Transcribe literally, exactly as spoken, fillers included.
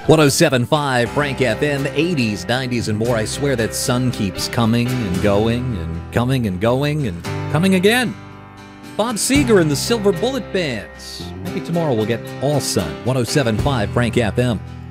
ten seventy-five Frank F M, eighties, nineties, and more. I swear that sun keeps coming and going and coming and going and coming again. Bob Seger and the Silver Bullet Bands. Maybe tomorrow we'll get all sun. ten seventy-five Frank F M.